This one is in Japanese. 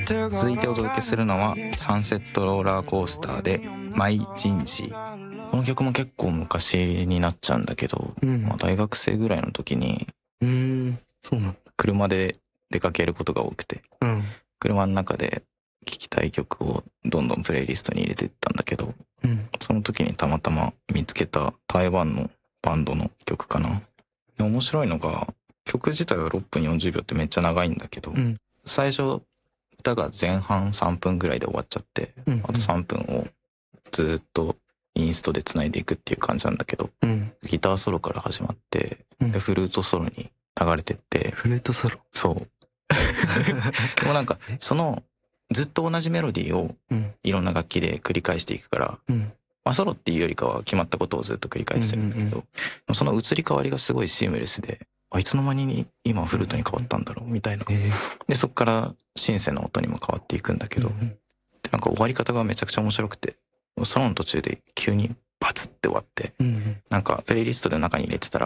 続いてお届けするのはサンセットローラーコースターでマイジンジ。この曲も結構昔になっちゃうんだけど、大学生ぐらいの時にそうなんだ。 車で出かけることが多くて、車の中で聴きたい曲をどんどんプレイリストに入れていったんだけど、その時にたまたま見つけた台湾のバンドの曲かな。面白いのが曲自体は6分40秒ってめっちゃ長いんだけど、最初歌が前半3分ぐらいで終わっちゃって、あと3分をずっとインストで繋いでいくっていう感じなんだけど、ギターソロから始まって、でフルートソロに流れてって、 フルートソロ。 そうでもなんかそのずっと同じメロディーをいろんな楽器で繰り返していくから、まあ、ソロっていうよりかは決まったことをずっと繰り返してるんだけど、その移り変わりがすごいシームレスで、いつの間に今フルートに変わったんだろうみたいな、でそっからシンセの音にも変わっていくんだけど、でなんか終わり方がめちゃくちゃ面白くて、ソロの途中で急にバツって終わって、なんかプレイリストで中に入れてたら